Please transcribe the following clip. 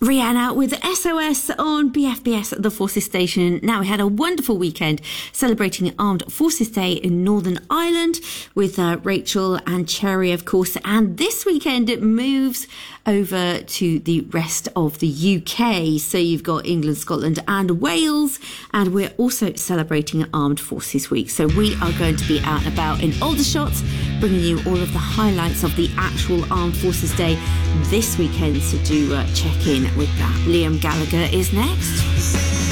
Rihanna with SOS on BFBS, the Forces Station. Now, we had a wonderful weekend celebrating Armed Forces Day in Northern Ireland with Rachel and Cherry, of course. And this weekend, it moves over to the rest of the UK. So you've got England, Scotland and Wales. And we're also celebrating Armed Forces Week. So we are going to be out and about in Aldershot, bringing you all of the highlights of the actual Armed Forces Day this weekend. So do check in with that. Liam Gallagher is next.